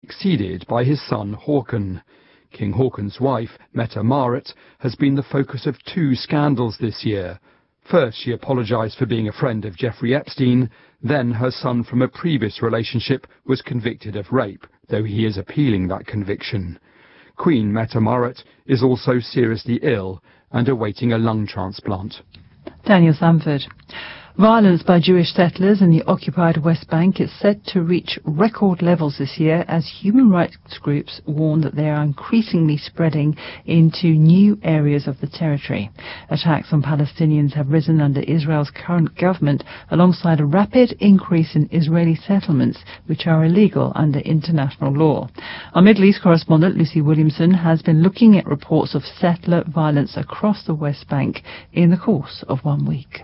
succeeded by his son Håkon. King Håkon's wife, Mette Marit, has been the focus of 2 scandals this year. First, she apologised for being a friend of Jeffrey Epstein. Then her son from a previous relationship was convicted of rape, though he is appealing that conviction. Queen Mette Marit is also seriously ill and awaiting a lung transplant. Daniel Sanford. Violence by Jewish settlers in the occupied West Bank is set to reach record levels this year as human rights groups warn that they are increasingly spreading into new areas of the territory. Attacks on Palestinians have risen under Israel's current government alongside a rapid increase in Israeli settlements which are illegal under international law. Our Middle East correspondent Lucy Williamson has been looking at reports of settler violence across the West Bank in the course of 1 week.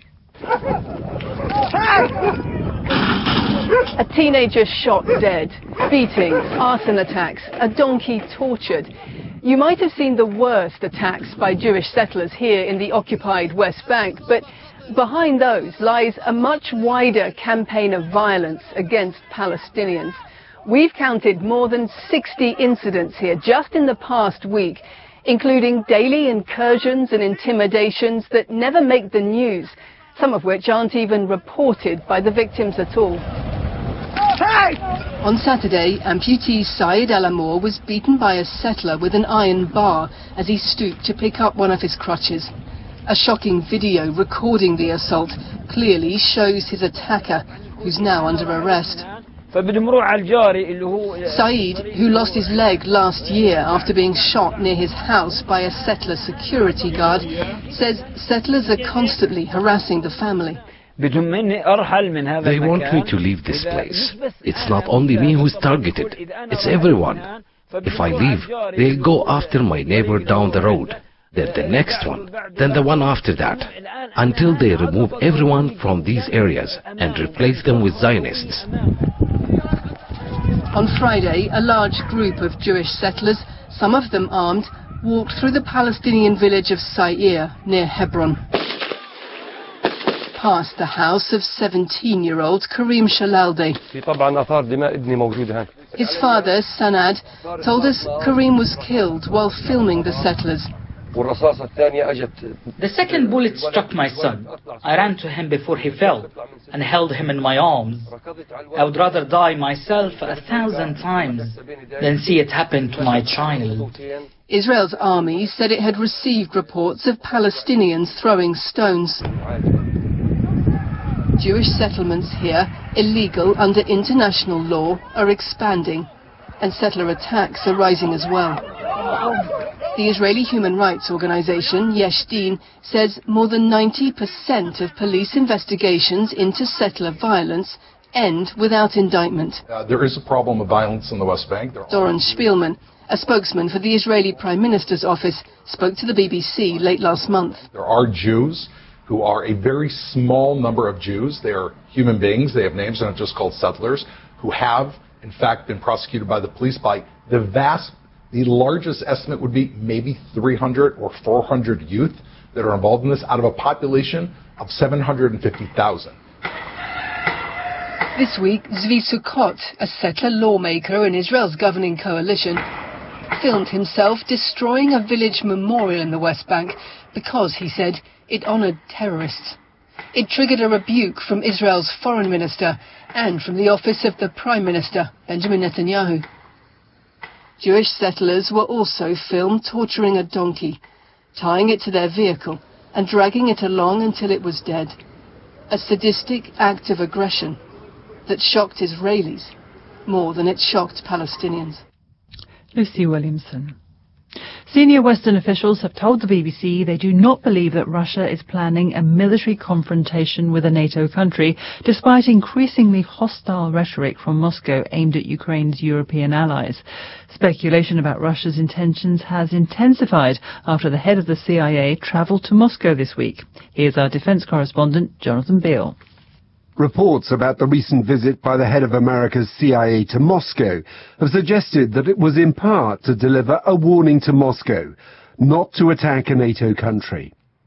A teenager shot dead, beatings, arson attacks, a donkey tortured. You might have seen the worst attacks by Jewish settlers here in the occupied West Bank, but behind those lies a much wider campaign of violence against Palestinians. We've counted more than 60 incidents here just in the past week, including daily incursions and intimidations that never make the news, some of which aren't even reported by the victims at all. On Saturday, amputee Saeed El Amour was beaten by a settler with an iron bar as he stooped to pick up one of his crutches. A shocking video recording the assault clearly shows his attacker, who's now under arrest. Saeed, who lost his leg last year after being shot near his house by a settler security guard, says settlers are constantly harassing the family. They want me to leave this place. It's not only me who's targeted, it's everyone. If I leave, they'll go after my neighbor down the road, then the next one, then the one after that, until they remove everyone from these areas and replace them with Zionists. On Friday, a large group of Jewish settlers, some of them armed, walked through the Palestinian village of Sair near Hebron. Past the house of 17-year-old Karim Shalalde. His father, Sanad, told us Karim was killed while filming the settlers. The second bullet struck my son. I ran to him before he fell and held him in my arms. I would rather die myself 1,000 times than see it happen to my child. Israel's army said it had received reports of Palestinians throwing stones. Jewish settlements here, illegal under international law, are expanding, and settler attacks are rising as well. The Israeli human rights organization, Yesh Din, says more than 90% of police investigations into settler violence end without indictment. There is a problem of violence in the West Bank. Doron Spielman, a spokesman for the Israeli Prime Minister's office, spoke to the BBC late last month. There are Jews who are a very small number of Jews. They are human beings. They have names. They're not just called settlers, who have, in fact, been prosecuted by the police by the largest estimate would be maybe 300 or 400 youth that are involved in this out of a population of 750,000. This week, Zvi Sukkot, a settler lawmaker in Israel's governing coalition, filmed himself destroying a village memorial in the West Bank because, he said, it honoured terrorists. It triggered a rebuke from Israel's foreign minister and from the office of the Prime Minister, Benjamin Netanyahu. Jewish settlers were also filmed torturing a donkey, tying it to their vehicle and dragging it along until it was dead. A sadistic act of aggression that shocked Israelis more than it shocked Palestinians. Lucy Williamson. Senior Western officials have told the BBC they do not believe that Russia is planning a military confrontation with a NATO country, despite increasingly hostile rhetoric from Moscow aimed at Ukraine's European allies. Speculation about Russia's intentions has intensified after the head of the CIA travelled to Moscow this week. Here's our defence correspondent, Jonathan Beale. Reports about the recent visit by the head of America's CIA to Moscow have suggested that it was in part to deliver a warning to Moscow not to attack a NATO country.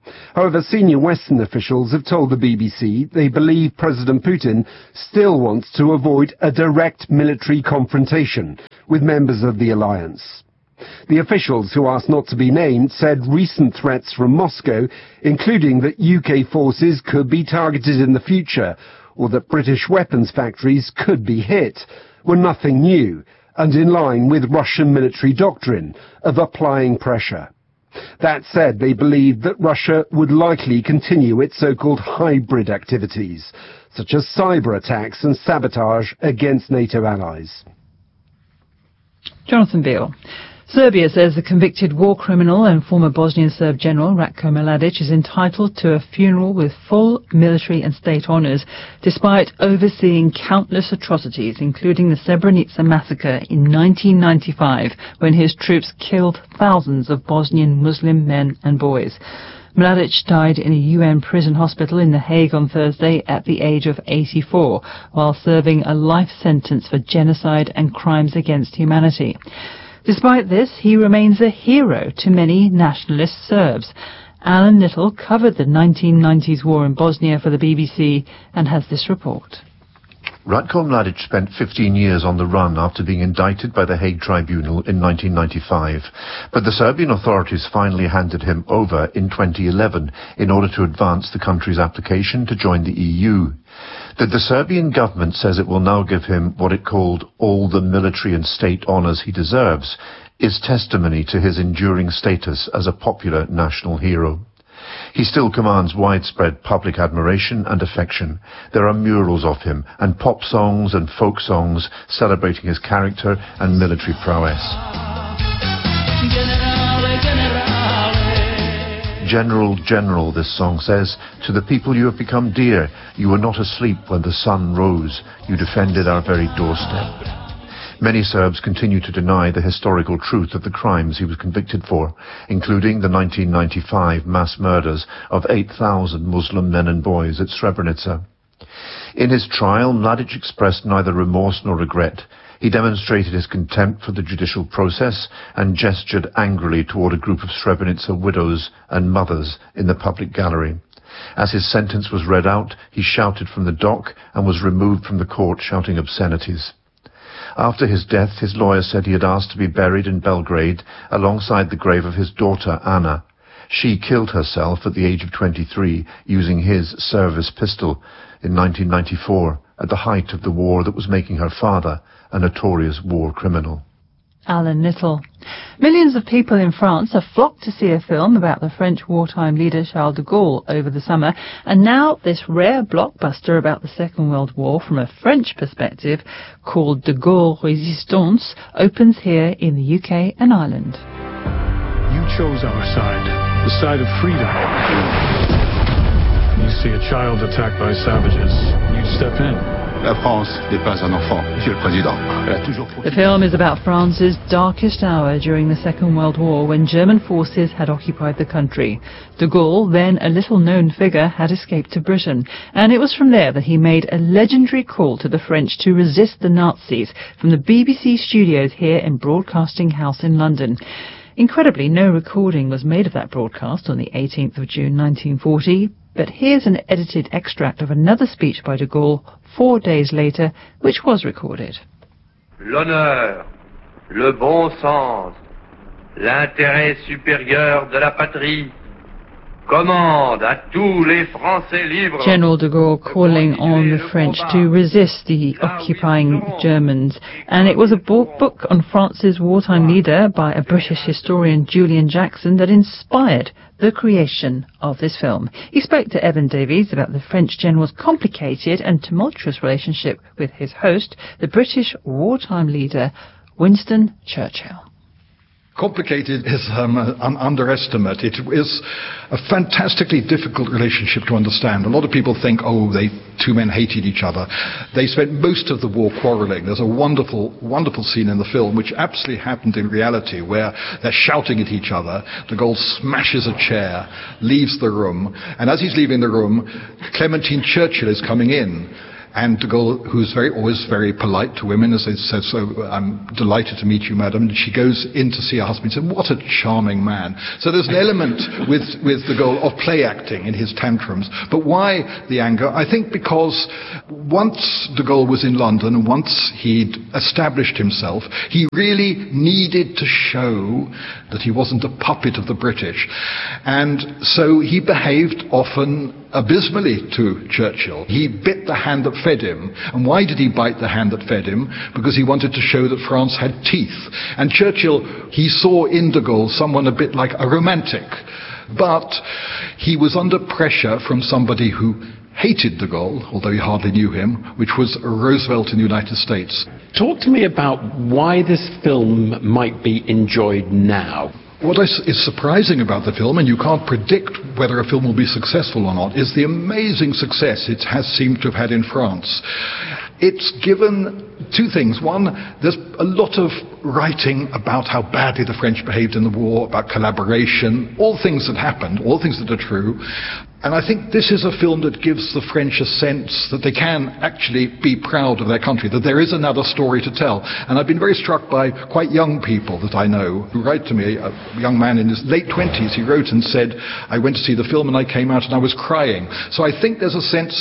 However, senior Western officials have told the BBC they believe President Putin still wants to avoid a direct military confrontation with members of the alliance. The officials, who asked not to be named, said recent threats from Moscow, including that UK forces could be targeted in the future, or that British weapons factories could be hit, were nothing new, and in line with Russian military doctrine of applying pressure. That said, they believe that Russia would likely continue its so-called hybrid activities, such as cyber attacks and sabotage against NATO allies. Jonathan Beale. Serbia says the convicted war criminal and former Bosnian Serb general Ratko Mladic is entitled to a funeral with full military and state honours, despite overseeing countless atrocities, including the Srebrenica massacre in 1995, when his troops killed thousands of Bosnian Muslim men and boys. Mladic died in a UN prison hospital in The Hague on Thursday at the age of 84, while serving a life sentence for genocide and crimes against humanity. Despite this, he remains a hero to many nationalist Serbs. Alan Little covered the 1990s war in Bosnia for the BBC and has this report. Ratko Mladic spent 15 years on the run after being indicted by the Hague Tribunal in 1995, but the Serbian authorities finally handed him over in 2011 in order to advance the country's application to join the EU. That the Serbian government says it will now give him what it called all the military and state honours he deserves is testimony to his enduring status as a popular national hero. He still commands widespread public admiration and affection. There are murals of him and pop songs and folk songs celebrating his character and military prowess. General, General, this song says, to the people you have become dear, you were not asleep when the sun rose. You defended our very doorstep. Many Serbs continue to deny the historical truth of the crimes he was convicted for, including the 1995 mass murders of 8,000 Muslim men and boys at Srebrenica. In his trial, Mladic expressed neither remorse nor regret. He demonstrated his contempt for the judicial process and gestured angrily toward a group of Srebrenica widows and mothers in the public gallery. As his sentence was read out, he shouted from the dock and was removed from the court shouting obscenities. After his death, his lawyer said he had asked to be buried in Belgrade alongside the grave of his daughter, Anna. She killed herself at the age of 23 using his service pistol in 1994 at the height of the war that was making her father a notorious war criminal. Alan Little. Millions of people in France have flocked to see a film about the French wartime leader Charles de Gaulle over the summer, and now this rare blockbuster about the Second World War from a French perspective, called De Gaulle Résistance, opens here in the UK and Ireland. You chose our side, the side of freedom. You see a child attacked by savages, you step in. La France n'est pas un enfant, Monsieur le Président. The film is about France's darkest hour during the Second World War, when German forces had occupied the country. De Gaulle, then a little-known figure, had escaped to Britain, and it was from there that he made a legendary call to the French to resist the Nazis from the BBC studios here in Broadcasting House in London. Incredibly, no recording was made of that broadcast on the 18th of June 1940, but here's an edited extract of another speech by de Gaulle 4 days later, which was recorded. L'honneur, le bon sens, l'intérêt supérieur de la patrie commande à tous les Français libres. General de Gaulle calling on the French to resist the occupying Germans, and it was a book on France's wartime leader by a British historian, Julian Jackson, that inspired the creation of this film. He spoke to Evan Davies about the French general's complicated and tumultuous relationship with his host, the British wartime leader, Winston Churchill. Complicated is an underestimate. It is a fantastically difficult relationship to understand. A lot of people think, two men hated each other. They spent most of the war quarreling. There's a wonderful, wonderful scene in the film which absolutely happened in reality, where they're shouting at each other. De Gaulle smashes a chair, leaves the room, and as he's leaving the room, Clementine Churchill is coming in. And de Gaulle, who's always very polite to women, as they said, so I'm delighted to meet you, madam. And she goes in to see her husband and said, what a charming man. So there's an element with de Gaulle of play acting in his tantrums. But why the anger? I think because once de Gaulle was in London and once he'd established himself, he really needed to show that he wasn't a puppet of the British. And so he behaved often abysmally to Churchill. He bit the hand that fed him. And why did he bite the hand that fed him? Because he wanted to show that France had teeth. And Churchill, he saw in de Gaulle someone a bit like a romantic. But he was under pressure from somebody who hated de Gaulle, although he hardly knew him, which was Roosevelt in the United States. Talk to me about why this film might be enjoyed now. What is surprising about the film, and you can't predict whether a film will be successful or not, is the amazing success it has seemed to have had in France. It's given two things. One, there's a lot of writing about how badly the French behaved in the war, about collaboration, all things that happened, all things that are true. And I think this is a film that gives the French a sense that they can actually be proud of their country, that there is another story to tell. And I've been very struck by quite young people that I know who write to me, a young man in his late 20s, he wrote and said, I went to see the film and I came out and I was crying. So I think there's a sense,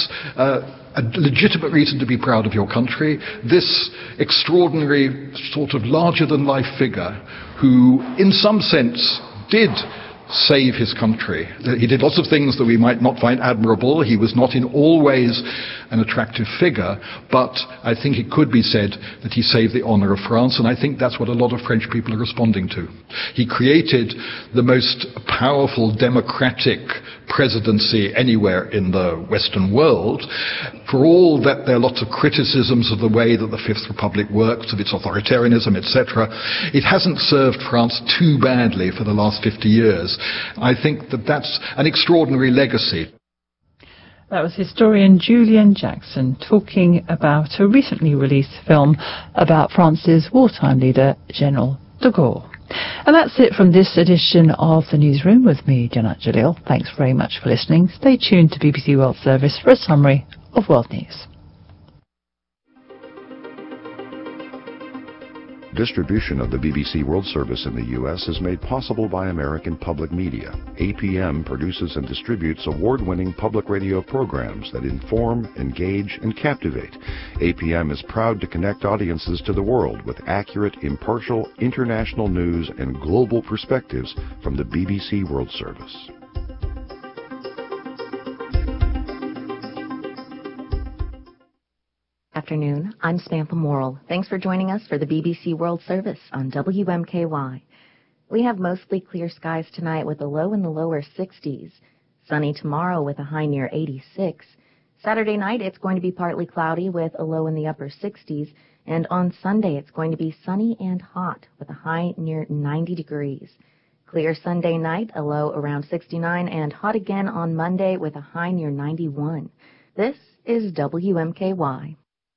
a legitimate reason to be proud of your country. This extraordinary sort of larger-than-life figure who, in some sense, did save his country. He did lots of things that we might not find admirable. He was not in all ways an attractive figure, but I think it could be said that he saved the honor of France, and I think that's what a lot of French people are responding to. He created the most powerful democratic presidency anywhere in the Western world. For all that there are lots of criticisms of the way that the Fifth Republic works, of its authoritarianism, etc., it hasn't served France too badly for the last 50 years. I think that that's an extraordinary legacy. That was historian Julian Jackson talking about a recently released film about France's wartime leader, General de Gaulle. And that's it from this edition of The Newsroom with me, Janat Jalil. Thanks very much for listening. Stay tuned to BBC World Service for a summary of world news. Distribution of the BBC World Service in the U.S. is made possible by American Public Media. APM produces and distributes award-winning public radio programs that inform, engage, and captivate. APM is proud to connect audiences to the world with accurate, impartial, international news and global perspectives from the BBC World Service. Afternoon, I'm Samantha Morrill. Thanks for joining us for the BBC World Service on WMKY. We have mostly clear skies tonight with a low in the lower 60s. Sunny tomorrow with a high near 86. Saturday night it's going to be partly cloudy with a low in the upper 60s. And on Sunday it's going to be sunny and hot with a high near 90 degrees. Clear Sunday night, a low around 69, and hot again on Monday with a high near 91. This is WMKY.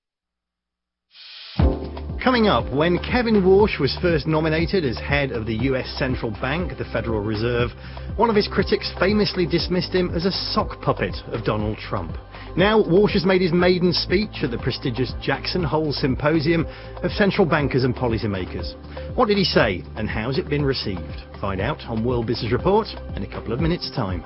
Coming up, when Kevin Warsh was first nominated as head of the US Central Bank, the Federal Reserve, one of his critics famously dismissed him as a sock puppet of Donald Trump. Now, Warsh has made his maiden speech at the prestigious Jackson Hole Symposium of Central Bankers and Policymakers. What did he say, and how's it been received? Find out on World Business Report in a couple of minutes' time.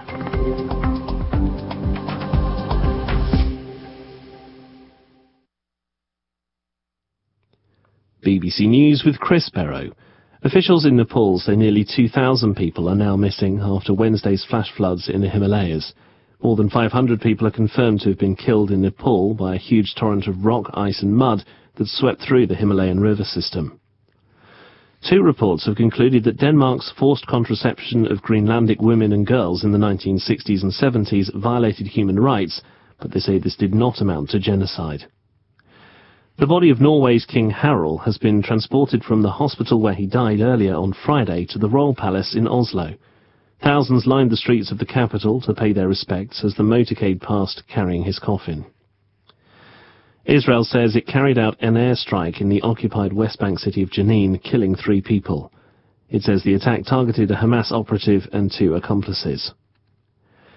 BBC News with Chris Perrow. Officials in Nepal say nearly 2,000 people are now missing after Wednesday's flash floods in the Himalayas. More than 500 people are confirmed to have been killed in Nepal by a huge torrent of rock, ice and mud that swept through the Himalayan river system. Two reports have concluded that Denmark's forced contraception of Greenlandic women and girls in the 1960s and 70s violated human rights, but they say this did not amount to genocide. The body of Norway's King Harald has been transported from the hospital where he died earlier on Friday to the Royal Palace in Oslo. Thousands lined the streets of the capital to pay their respects as the motorcade passed carrying his coffin. Israel says it carried out an airstrike in the occupied West Bank city of Jenin, killing 3 people. It says the attack targeted a Hamas operative and 2 accomplices.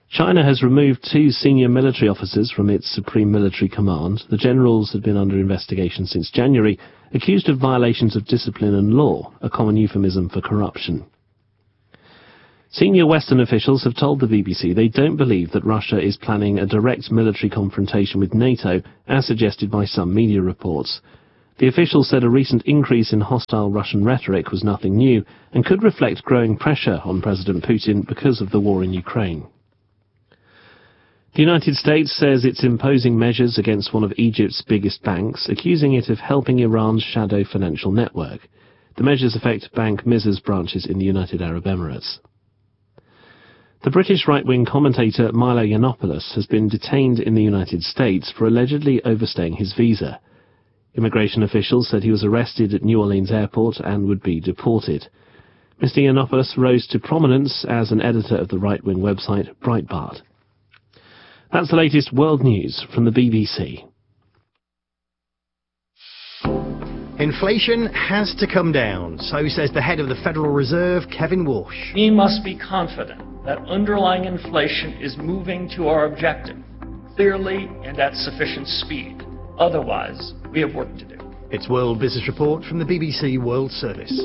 China has removed 2 senior military officers from its Supreme Military Command. The generals had been under investigation since January, accused of violations of discipline and law, a common euphemism for corruption. Senior Western officials have told the BBC they don't believe that Russia is planning a direct military confrontation with NATO, as suggested by some media reports. The officials said a recent increase in hostile Russian rhetoric was nothing new and could reflect growing pressure on President Putin because of the war in Ukraine. The United States says it's imposing measures against one of Egypt's biggest banks, accusing it of helping Iran's shadow financial network. The measures affect Bank Mizra's branches in the United Arab Emirates. The British right-wing commentator Milo Yiannopoulos has been detained in the United States for allegedly overstaying his visa. Immigration officials said he was arrested at New Orleans airport and would be deported. Mr. Yiannopoulos rose to prominence as an editor of the right-wing website Breitbart. That's the latest world news from the BBC. Inflation has to come down, so says the head of the Federal Reserve, Kevin Walsh. We must be confident that underlying inflation is moving to our objective, clearly and at sufficient speed. Otherwise, we have work to do. It's World Business Report from the BBC World Service.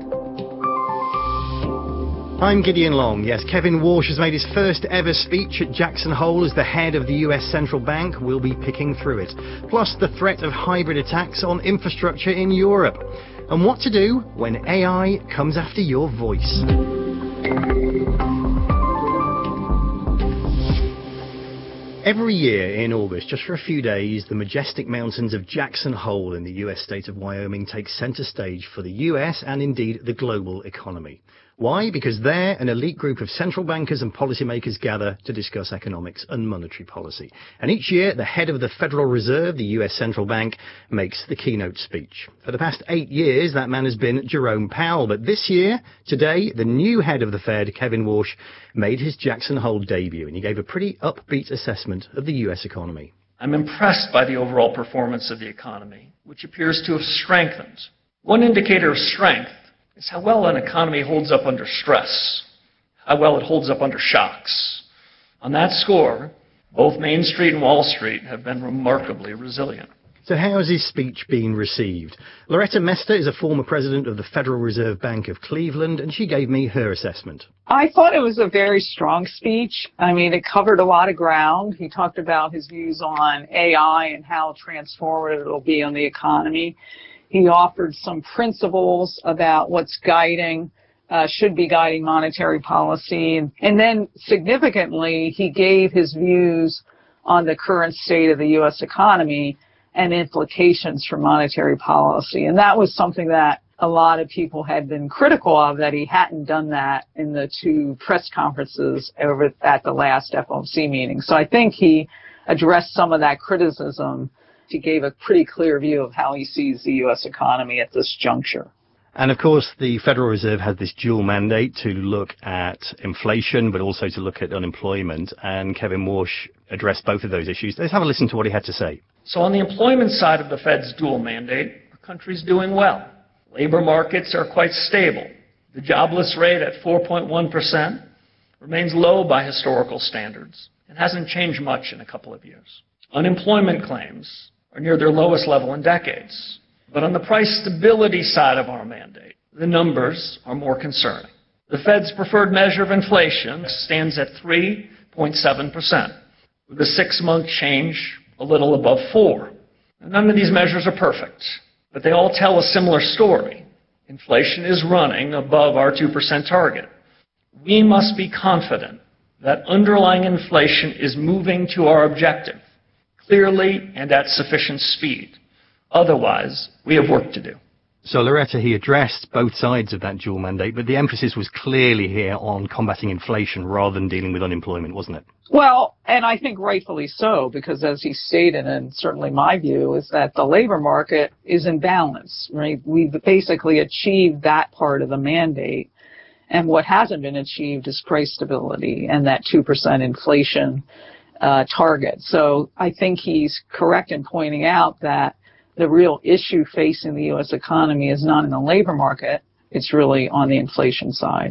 I'm Gideon Long. Yes, Kevin Walsh has made his first ever speech at Jackson Hole as the head of the US Central Bank. We'll be picking through it. Plus the threat of hybrid attacks on infrastructure in Europe. And what to do when AI comes after your voice. Every year in August, just for a few days, the majestic mountains of Jackson Hole in the US state of Wyoming take center stage for the US and indeed the global economy. Why? Because there, an elite group of central bankers and policymakers gather to discuss economics and monetary policy. And each year, the head of the Federal Reserve, the US Central Bank, makes the keynote speech. For the past 8 years, that man has been Jerome Powell. But this year, today, the new head of the Fed, Kevin Walsh, made his Jackson Hole debut, and he gave a pretty upbeat assessment of the US economy. I'm impressed by the overall performance of the economy, which appears to have strengthened. One indicator of strength is how well an economy holds up under stress, how well it holds up under shocks. On that score, both Main Street and Wall Street have been remarkably resilient. So how has his speech been received? Loretta Mester is a former president of the Federal Reserve Bank of Cleveland, and she gave me her assessment. I thought it was a very strong speech. I mean, it covered a lot of ground. He talked about his views on AI and how transformative it will be on the economy. He offered some principles about what's should be guiding monetary policy. And then significantly, he gave his views on the current state of the U.S. economy and implications for monetary policy. And that was something that a lot of people had been critical of, that he hadn't done that in the 2 press conferences over at the last FOMC meeting. So I think he addressed some of that criticism. He gave a pretty clear view of how he sees the U.S. economy at this juncture. And of course, the Federal Reserve has this dual mandate to look at inflation, but also to look at unemployment. And Kevin Walsh addressed both of those issues. Let's have a listen to what he had to say. So on the employment side of the Fed's dual mandate, the country's doing well. Labor markets are quite stable. The jobless rate at 4.1% remains low by historical standards and hasn't changed much in a couple of years. Unemployment claims are near their lowest level in decades. But on the price stability side of our mandate, the numbers are more concerning. The Fed's preferred measure of inflation stands at 3.7%, with a 6-month change a little above 4. And none of these measures are perfect, but they all tell a similar story. Inflation is running above our 2% target. We must be confident that underlying inflation is moving to our objective, clearly and at sufficient speed. Otherwise, we have work to do. So, Loretta, he addressed both sides of that dual mandate, but the emphasis was clearly here on combating inflation rather than dealing with unemployment, wasn't it? Well, and I think rightfully so, because as he stated, and certainly my view, is that the labor market is in balance, right? We've basically achieved that part of the mandate, and what hasn't been achieved is price stability and that 2% inflation target. So I think he's correct in pointing out that the real issue facing the U.S. economy is not in the labor market, it's really on the inflation side.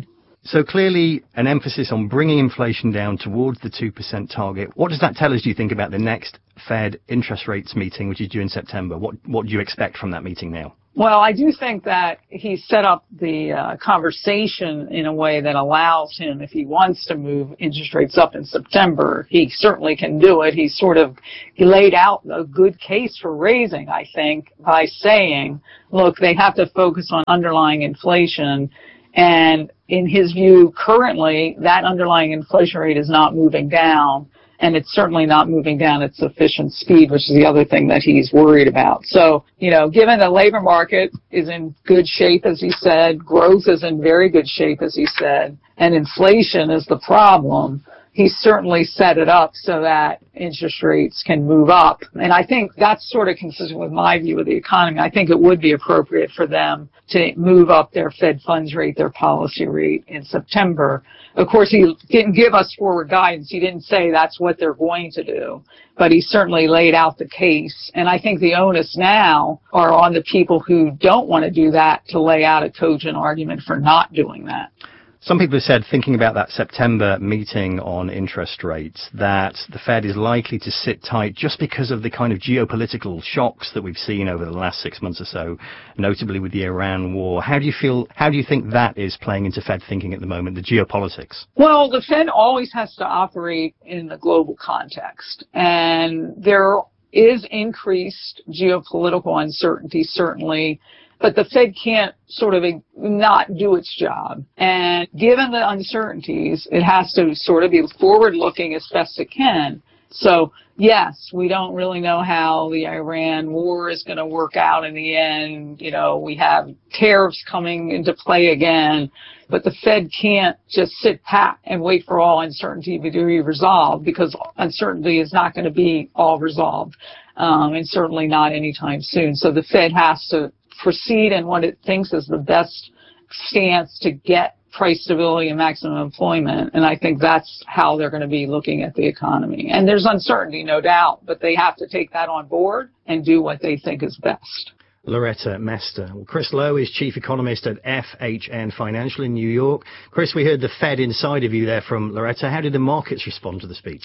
So clearly an emphasis on bringing inflation down towards the 2% target. What does that tell us, do you think, about the next Fed interest rates meeting, which is due in September? What do you expect from that meeting now? Well, I do think that he set up the conversation in a way that allows him, if he wants to move interest rates up in September, he certainly can do it. He laid out a good case for raising, I think, by saying, look, they have to focus on underlying inflation. And in his view, currently, that underlying inflation rate is not moving down. And it's certainly not moving down at sufficient speed, which is the other thing that he's worried about. So, given the labor market is in good shape, as he said, growth is in very good shape, as he said, and inflation is the problem, he certainly set it up so that interest rates can move up. And I think that's sort of consistent with my view of the economy. I think it would be appropriate for them to move up their Fed funds rate, their policy rate in September. Of course, he didn't give us forward guidance. He didn't say that's what they're going to do, but he certainly laid out the case. And I think the onus now are on the people who don't want to do that to lay out a cogent argument for not doing that. Some people have said, thinking about that September meeting on interest rates, that the Fed is likely to sit tight just because of the kind of geopolitical shocks that we've seen over the last 6 months or so, notably with the Iran war. How do you think that is playing into Fed thinking at the moment, the geopolitics? Well, the Fed always has to operate in the global context, and there is increased geopolitical uncertainty, certainly. But the Fed can't sort of not do its job. And given the uncertainties, it has to sort of be forward-looking as best it can. So, yes, we don't really know how the Iran war is going to work out in the end. We have tariffs coming into play again. But the Fed can't just sit pat and wait for all uncertainty to be resolved, because uncertainty is not going to be all resolved, and certainly not anytime soon. So the Fed has to proceed in what it thinks is the best stance to get price stability and maximum employment. And I think that's how they're going to be looking at the economy. And there's uncertainty, no doubt, but they have to take that on board and do what they think is best. Loretta Mester. Well, Chris Lowe is chief economist at FHN Financial in New York. Chris, we heard the Fed inside of you there from Loretta. How did the markets respond to the speech?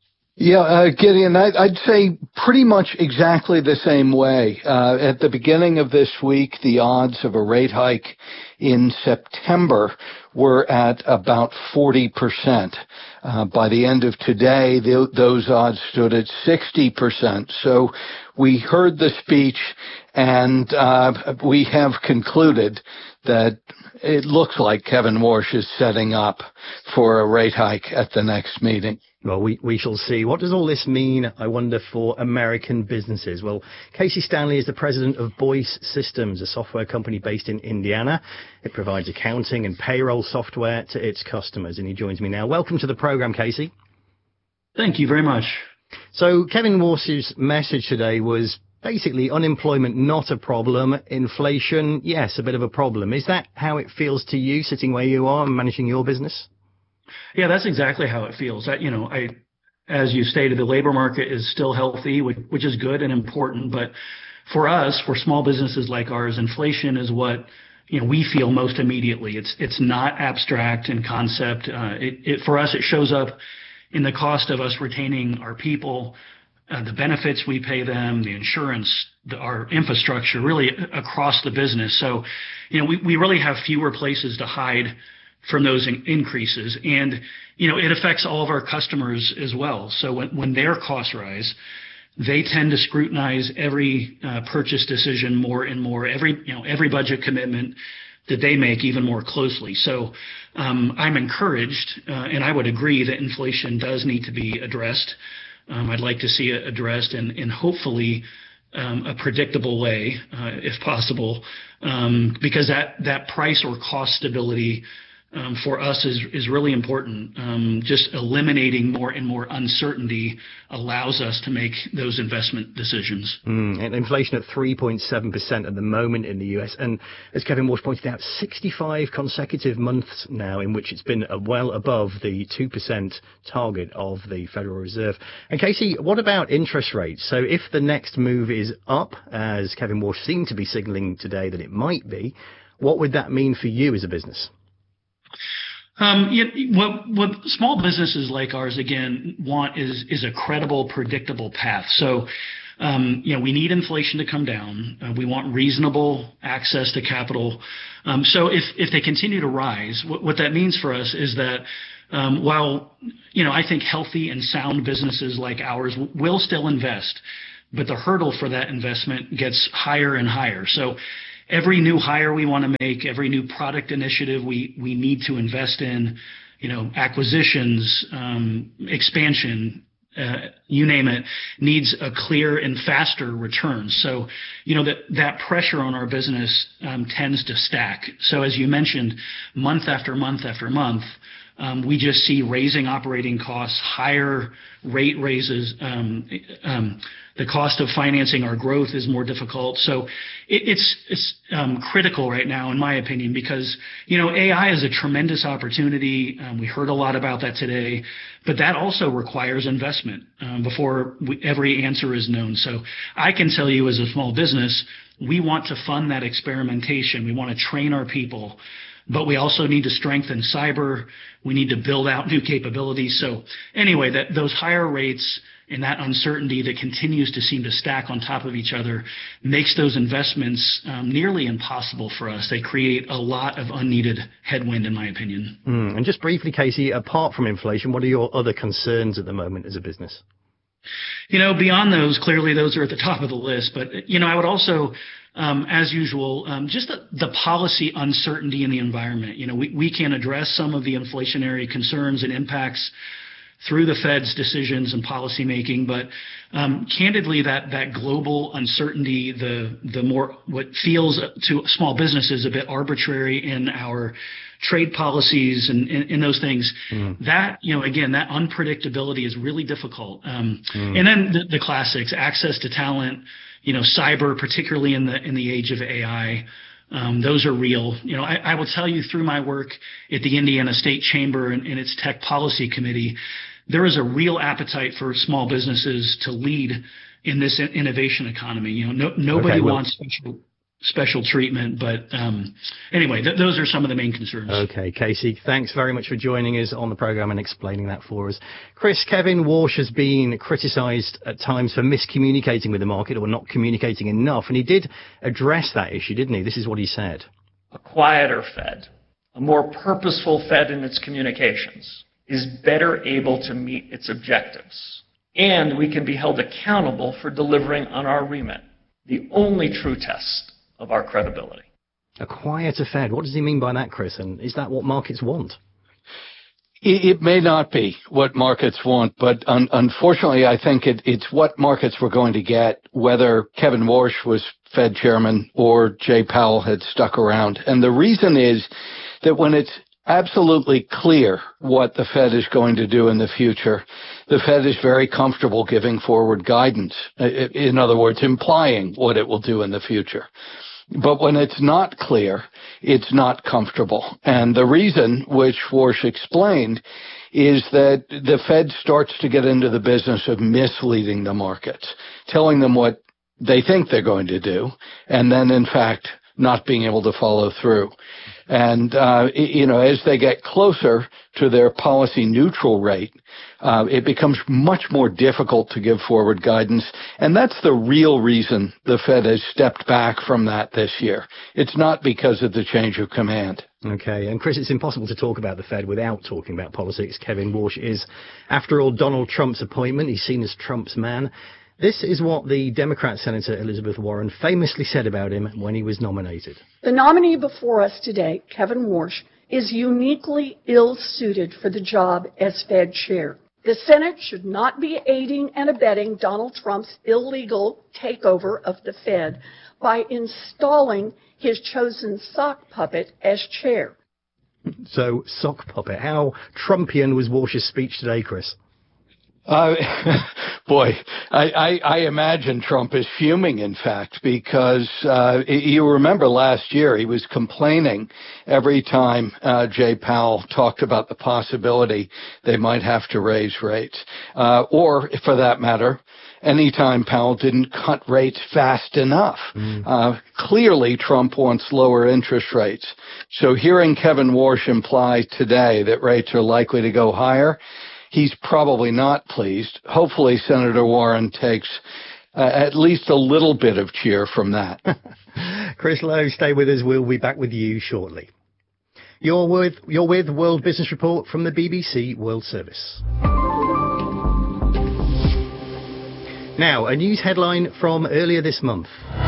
Yeah, Gideon, I'd say pretty much exactly the same way. At the beginning of this week, the odds of a rate hike in September were at about 40%. By the end of today, those odds stood at 60%. So we heard the speech, and we have concluded that it looks like Kevin Warsh is setting up for a rate hike at the next meeting. Well, we shall see. What does all this mean, I wonder, for American businesses? Well, Casey Stanley is the president of Boyce Systems, a software company based in Indiana. It provides accounting and payroll software to its customers, and he joins me now. Welcome to the program, Casey. Thank you very much. So Kevin Warsh's message today was basically unemployment not a problem, inflation, yes, a bit of a problem. Is that how it feels to you, sitting where you are and managing your business? Yeah, that's exactly how it feels. As you stated, the labor market is still healthy, which is good and important. But for us, for small businesses like ours, inflation is what we feel most immediately. It's not abstract in concept. For us, it shows up in the cost of us retaining our people, the benefits we pay them, the insurance, our infrastructure, really across the business. So, we really have fewer places to hide from those increases. And, it affects all of our customers as well. So when their costs rise, they tend to scrutinize every purchase decision more and more, every budget commitment that they make even more closely. So I'm encouraged, and I would agree that inflation does need to be addressed. I'd like to see it addressed in hopefully a predictable way, if possible, because that price or cost stability for us is really important. Just eliminating more and more uncertainty allows us to make those investment decisions. And inflation at 3.7% at the moment in the US. And as Kevin Warsh pointed out, 65 consecutive months now in which it's been well above the 2% target of the Federal Reserve. And Casey, what about interest rates? So if the next move is up, as Kevin Warsh seemed to be signaling today that it might be, what would that mean for you as a business? What small businesses like ours, again, want is a credible, predictable path. So, we need inflation to come down. We want reasonable access to capital. So if they continue to rise, what that means for us is that while, I think healthy and sound businesses like ours will still invest, but the hurdle for that investment gets higher and higher. So every new hire we want to make, every new product initiative we need to invest in, acquisitions, expansion, you name it, needs a clear and faster return. So, that pressure on our business tends to stack. So as you mentioned, month after month after month, we just see raising operating costs, higher rate raises. The cost of financing our growth is more difficult. So it's critical right now, in my opinion, because, AI is a tremendous opportunity. We heard a lot about that today, but that also requires investment before every answer is known. So I can tell you as a small business, we want to fund that experimentation. We want to train our people. But we also need to strengthen cyber. We need to build out new capabilities. So anyway, those higher rates and that uncertainty that continues to seem to stack on top of each other makes those investments nearly impossible for us. They create a lot of unneeded headwind, in my opinion. And just briefly, Casey, apart from inflation, what are your other concerns at the moment as a business? Beyond those, clearly those are at the top of the list. But, I would also, as usual, just the policy uncertainty in the environment. We can address some of the inflationary concerns and impacts through the Fed's decisions and policy making, but candidly, that global uncertainty, the more what feels to small businesses a bit arbitrary in our trade policies and in those things, that again, that unpredictability is really difficult. And then the classics: access to talent, cyber, particularly in the age of AI. Those are real. I will tell you, through my work at the Indiana State Chamber and its Tech Policy Committee, there is a real appetite for small businesses to lead in this innovation economy. Nobody wants special treatment, but anyway, those are some of the main concerns. Okay, Casey, thanks very much for joining us on the program and explaining that for us. Chris, Kevin Warsh has been criticized at times for miscommunicating with the market or not communicating enough, and he did address that issue, didn't he? This is what he said. A quieter Fed, a more purposeful Fed in its communications, is better able to meet its objectives, and we can be held accountable for delivering on our remit, the only true test of our credibility. A quieter Fed. What does he mean by that, Chris? And is that what markets want? It may not be what markets want, but unfortunately, I think it's what markets were going to get, whether Kevin Warsh was Fed chairman or Jay Powell had stuck around. And the reason is that when it's absolutely clear what the Fed is going to do in the future, the Fed is very comfortable giving forward guidance. In other words, implying what it will do in the future. But when it's not clear, it's not comfortable. And the reason, which Warsh explained, is that the Fed starts to get into the business of misleading the markets, telling them what they think they're going to do, and then, in fact, not being able to follow through. And, as they get closer to their policy neutral rate, it becomes much more difficult to give forward guidance. And that's the real reason the Fed has stepped back from that this year. It's not because of the change of command. Okay. And Chris, it's impossible to talk about the Fed without talking about politics. Kevin Warsh is, after all, Donald Trump's appointment. He's seen as Trump's man. This is what the Democrat Senator Elizabeth Warren famously said about him when he was nominated. The nominee before us today, Kevin Warsh, is uniquely ill-suited for the job as Fed chair. The Senate should not be aiding and abetting Donald Trump's illegal takeover of the Fed by installing his chosen sock puppet as chair. So, sock puppet. How Trumpian was Warsh's speech today, Chris? Boy, I imagine Trump is fuming, in fact, because you remember last year he was complaining every time Jay Powell talked about the possibility they might have to raise rates, or, for that matter, anytime Powell didn't cut rates fast enough. Clearly, Trump wants lower interest rates. So hearing Kevin Warsh imply today that rates are likely to go higher, he's probably not pleased. Hopefully, Senator Warren takes at least a little bit of cheer from that. Chris Lowe, stay with us. We'll be back with you shortly. You're with World Business Report from the BBC World Service. Now, a news headline from earlier this month.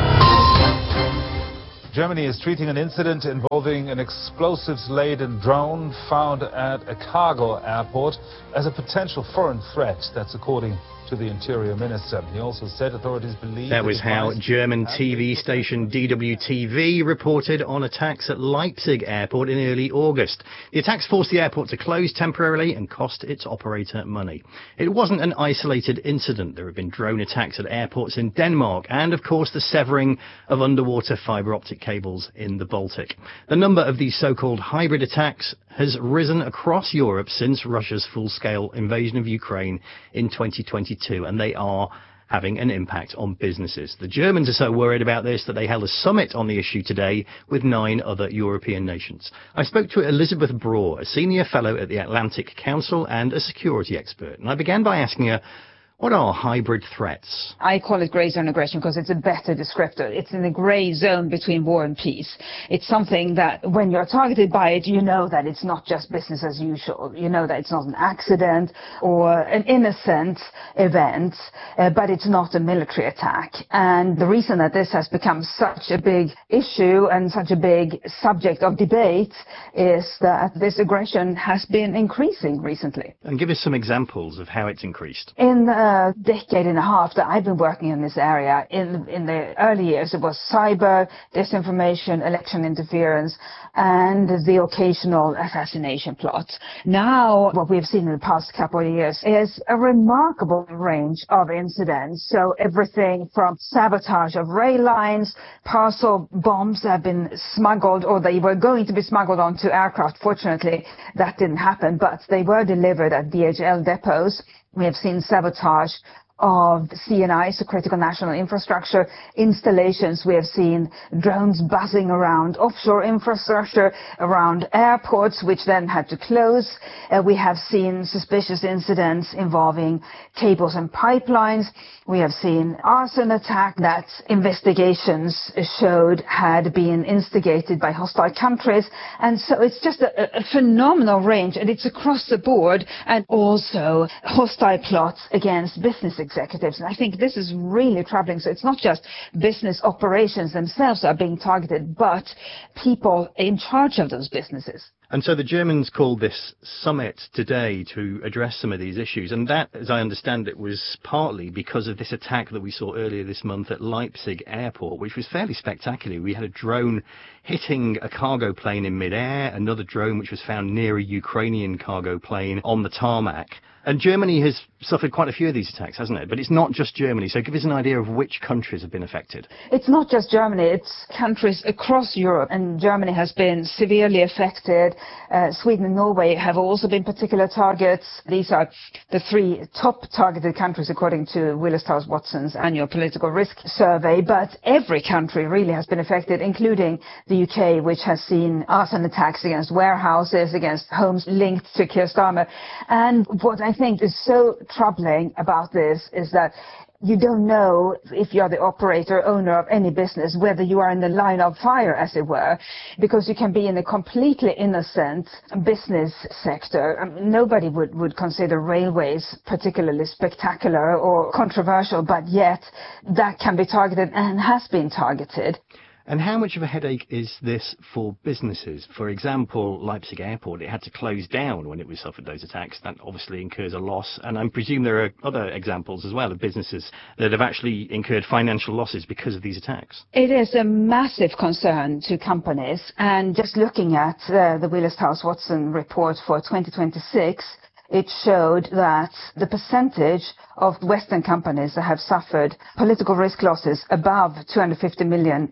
Germany is treating an incident involving an explosives-laden drone found at a cargo airport as a potential foreign threat. That's according to the Interior Minister. He also said authorities believe... That was how German TV station DWTV reported on attacks at Leipzig Airport in early August. The attacks forced the airport to close temporarily and cost its operator money. It wasn't an isolated incident. There have been drone attacks at airports in Denmark and, of course, the severing of underwater fibre optic cables in the Baltic. The number of these so-called hybrid attacks has risen across Europe since Russia's full-scale invasion of Ukraine in 2022, and they are having an impact on businesses. The Germans are so worried about this that they held a summit on the issue today with 9 other European nations. I spoke to Elizabeth Braw, a senior fellow at the Atlantic Council and a security expert, and I began by asking her, what are hybrid threats? I call it grey zone aggression because it's a better descriptor. It's in the grey zone between war and peace. It's something that when you're targeted by it, you know that it's not just business as usual. You know that it's not an accident or an innocent event, but it's not a military attack. And the reason that this has become such a big issue and such a big subject of debate is that this aggression has been increasing recently. And give us some examples of how it's increased. In decade and a half that I've been working in this area, in the early years, it was cyber, disinformation, election interference, and the occasional assassination plot. Now, what we've seen in the past couple of years is a remarkable range of incidents. So everything from sabotage of rail lines, parcel bombs have been smuggled, or they were going to be smuggled onto aircraft. Fortunately, that didn't happen, but they were delivered at DHL depots. We have seen sabotage of CNI, so critical national infrastructure installations. We have seen drones buzzing around offshore infrastructure, around airports, which then had to close. We have seen suspicious incidents involving cables and pipelines. We have seen arson attack that investigations showed had been instigated by hostile countries. And so it's just a phenomenal range, and it's across the board, and also hostile plots against business executives. And I think this is really troubling. So it's not just business operations themselves are being targeted, but people in charge of those businesses. And so the Germans called this summit today to address some of these issues. And that, as I understand it, was partly because of this attack that we saw earlier this month at Leipzig Airport, which was fairly spectacular. We had a drone hitting a cargo plane in midair, another drone which was found near a Ukrainian cargo plane on the tarmac. And Germany has suffered quite a few of these attacks, hasn't it? But it's not just Germany. So give us an idea of which countries have been affected. It's not just Germany. It's countries across Europe. And Germany has been severely affected. Sweden and Norway have also been particular targets. These are the 3 top targeted countries according to Willis Towers Watson's annual political risk survey. But every country really has been affected, including the UK, which has seen arson attacks against warehouses, against homes linked to Keir Starmer. And what I think is so troubling about this is that you don't know, if you're the operator, owner of any business, whether you are in the line of fire, as it were, because you can be in a completely innocent business sector. Nobody would consider railways particularly spectacular or controversial, but yet that can be targeted and has been targeted. And how much of a headache is this for businesses? For example, Leipzig Airport, it had to close down when it was suffered those attacks. That obviously incurs a loss. And I presume there are other examples as well of businesses that have actually incurred financial losses because of these attacks. It is a massive concern to companies. And just looking at the Willis Towers Watson report for 2026, it showed that the percentage of Western companies that have suffered political risk losses above $250 million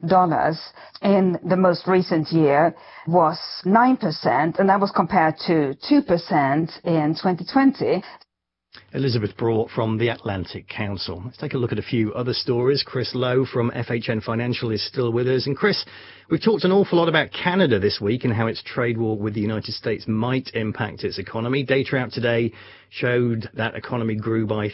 in the most recent year was 9%, and that was compared to 2% in 2020. Elizabeth Brought from the Atlantic Council. Let's take a look at a few other stories. Chris Lowe from FHN Financial is still with us. And Chris, we've talked an awful lot about Canada this week and how its trade war with the United States might impact its economy. Data out today showed that economy grew by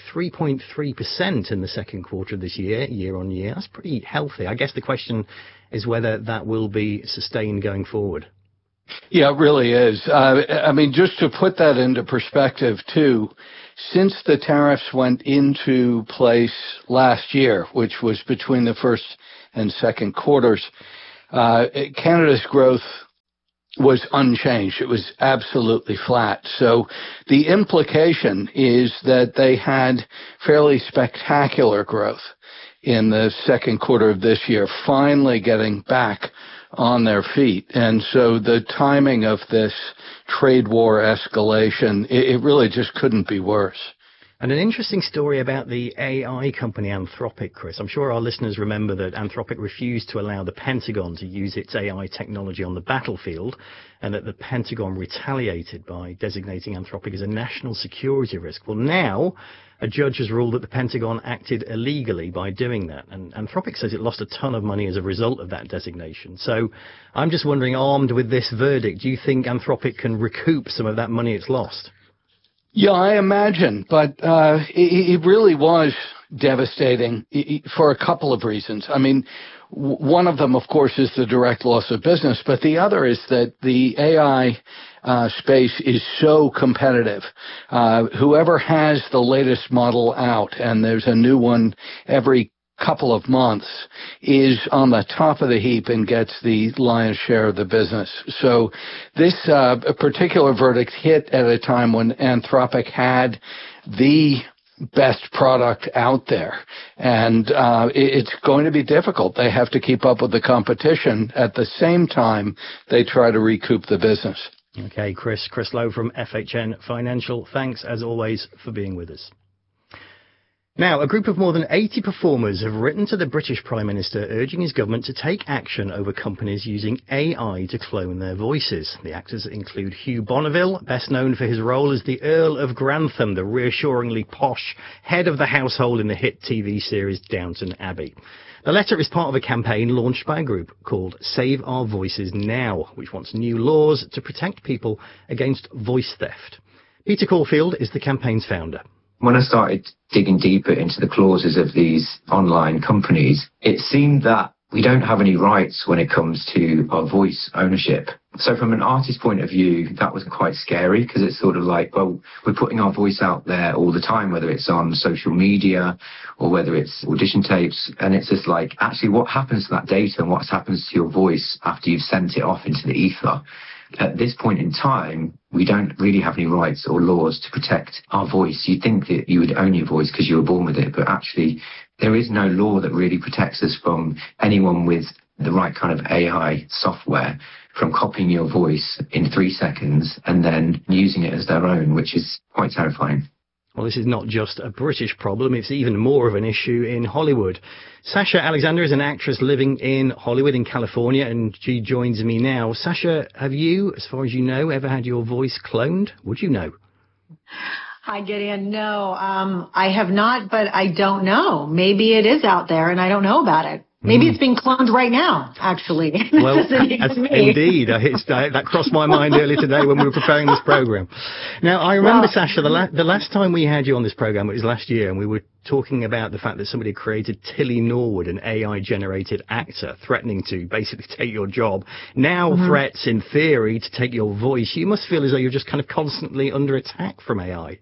3.3% in the second quarter of this year, year on year. That's pretty healthy. I guess the question is whether that will be sustained going forward. Yeah, it really is. I mean, just to put that into perspective, too, since the tariffs went into place last year, which was between the first and second quarters, Canada's growth was unchanged. It was absolutely flat. So the implication is that they had fairly spectacular growth in the second quarter of this year, finally getting back on their feet. And so the timing of this trade war escalation, it really just couldn't be worse. And an interesting story about the AI company Anthropic, Chris. I'm sure our listeners remember that Anthropic refused to allow the Pentagon to use its AI technology on the battlefield, and that the Pentagon retaliated by designating Anthropic as a national security risk. Well, now a judge has ruled that the Pentagon acted illegally by doing that. And Anthropic says it lost a ton of money as a result of that designation. So I'm just wondering, armed with this verdict, do you think Anthropic can recoup some of that money it's lost? Yeah, I imagine, but it really was devastating for a couple of reasons. I mean, one of them, of course, is the direct loss of business, but the other is that the AI space is so competitive. Whoever has the latest model out, and there's a new one every couple of months, is on the top of the heap and gets the lion's share of the business. So this particular verdict hit at a time when Anthropic had the best product out there. And it's going to be difficult. They have to keep up with the competition. At the same time, they try to recoup the business. Okay, Chris Lowe from FHN Financial. Thanks, as always, for being with us. Now, a group of more than 80 performers have written to the British Prime Minister urging his government to take action over companies using AI to clone their voices. The actors include Hugh Bonneville, best known for his role as the Earl of Grantham, the reassuringly posh head of the household in the hit TV series Downton Abbey. The letter is part of a campaign launched by a group called Save Our Voices Now, which wants new laws to protect people against voice theft. Peter Caulfield is the campaign's founder. When I started digging deeper into the clauses of these online companies, it seemed that we don't have any rights when it comes to our voice ownership. So from an artist's point of view, that was quite scary, because it's sort of like, well, we're putting our voice out there all the time, whether it's on social media or whether it's audition tapes. And it's just like, actually, what happens to that data and what happens to your voice after you've sent it off into the ether? At this point in time, we don't really have any rights or laws to protect our voice. You'd think that you would own your voice because you were born with it, but actually there is no law that really protects us from anyone with the right kind of AI software from copying your voice in 3 seconds and then using it as their own, which is quite terrifying. Well, this is not just a British problem, it's even more of an issue in Hollywood. Sasha Alexander is an actress living in Hollywood in California, and she joins me now. Sasha, have you, as far as you know, ever had your voice cloned? Would you know? Hi, Gideon. No, I have not, but I don't know. Maybe it is out there and I don't know about it. Maybe it's being cloned right now, actually. Well, indeed. That crossed my mind earlier today when we were preparing this program. Now, I remember, Sasha, the last time we had you on this program, it was last year, and we were talking about the fact that somebody created Tilly Norwood, an AI-generated actor, threatening to basically take your job. Now threats, in theory, to take your voice. You must feel as though you're just kind of constantly under attack from AI.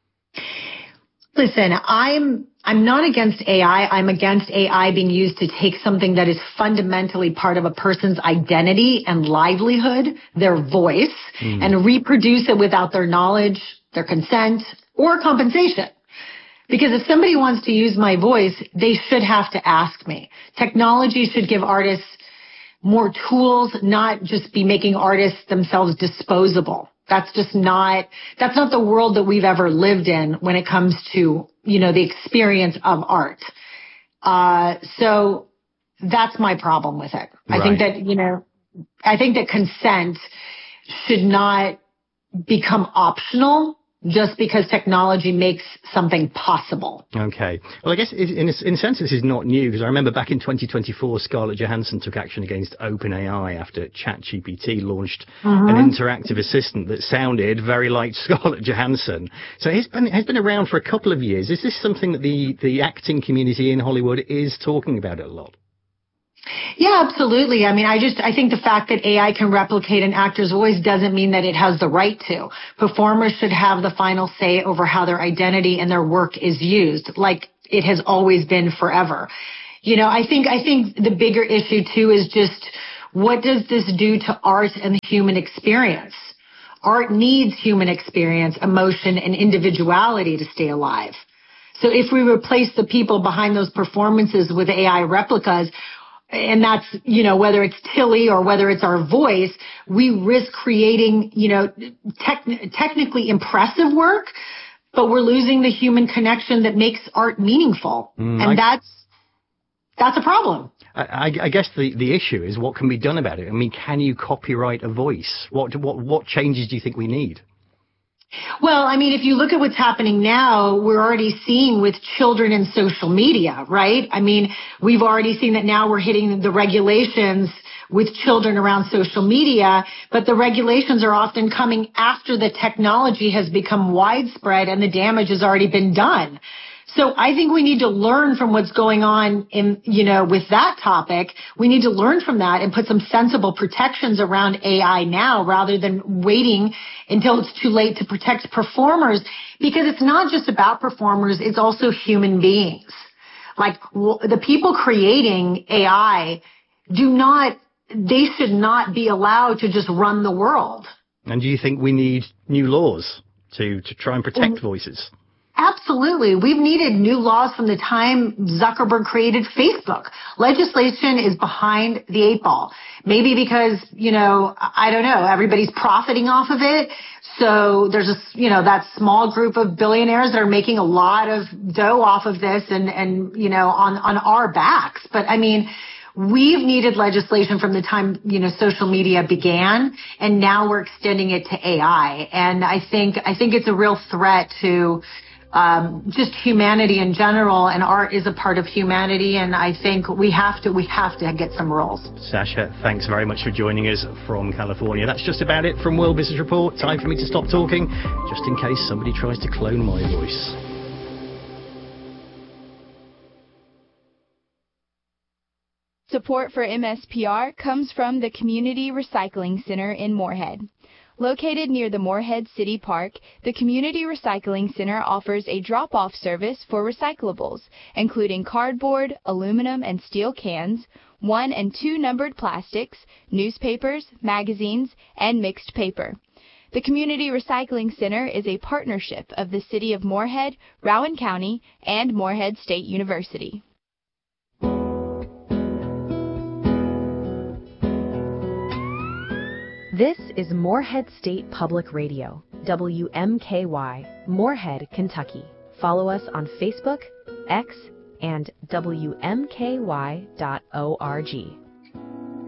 Listen, I'm not against AI. I'm against AI being used to take something that is fundamentally part of a person's identity and livelihood, their voice, and reproduce it without their knowledge, their consent, or compensation. Because if somebody wants to use my voice, they should have to ask me. Technology should give artists more tools, not just be making artists themselves disposable. That's not the world that we've ever lived in when it comes to, the experience of art. So that's my problem with it. Right. I think that consent should not become optional just because technology makes something possible. Okay. Well, I guess in a sense this is not new, because I remember back in 2024, Scarlett Johansson took action against OpenAI after ChatGPT launched an interactive assistant that sounded very like Scarlett Johansson. So it's been around for a couple of years. Is this something that the acting community in Hollywood is talking about a lot? Yeah, absolutely. I mean, I think the fact that AI can replicate an actor's voice doesn't mean that it has the right to. Performers should have the final say over how their identity and their work is used, like it has always been forever. You know, I think the bigger issue too is just, what does this do to art and the human experience? Art needs human experience, emotion, and individuality to stay alive. So if we replace the people behind those performances with AI replicas, and that's, you know, whether it's Tilly or whether it's our voice, we risk creating, you know, technically impressive work, but we're losing the human connection that makes art meaningful. And that's a problem. I guess the issue is what can be done about it. I mean, can you copyright a voice? What changes do you think we need? Well, I mean, if you look at what's happening now, we're already seeing with children in social media, right? I mean, we've already seen that now we're hitting the regulations with children around social media, but the regulations are often coming after the technology has become widespread and the damage has already been done. So I think we need to learn from what's going on in, you know, with that topic. We need to learn from that and put some sensible protections around AI now rather than waiting until it's too late to protect performers, because it's not just about performers, it's also human beings. Like the people creating AI they should not be allowed to just run the world. And do you think we need new laws to try and protect voices? Absolutely. We've needed new laws from the time Zuckerberg created Facebook. Legislation is behind the 8 ball. Maybe because, you know, I don't know, everybody's profiting off of it. So there's that small group of billionaires that are making a lot of dough off of this and you know, on our backs. But I mean, we've needed legislation from the time, you know, social media began, and now we're extending it to AI. And I think it's a real threat to just humanity in general, and art is a part of humanity, and I think we have to get some rules. Sasha, thanks very much for joining us from California. That's just about it from World Business Report. Time for me to stop talking, just in case somebody tries to clone my voice. Support for MSPR comes from the Community Recycling Center in Moorhead. Located near the Moorhead City Park, the Community Recycling Center offers a drop-off service for recyclables, including cardboard, aluminum and steel cans, 1 and 2 numbered plastics, newspapers, magazines, and mixed paper. The Community Recycling Center is a partnership of the City of Moorhead, Rowan County, and Moorhead State University. This is Moorhead State Public Radio, WMKY, Moorhead, Kentucky. Follow us on Facebook, X, and WMKY.org.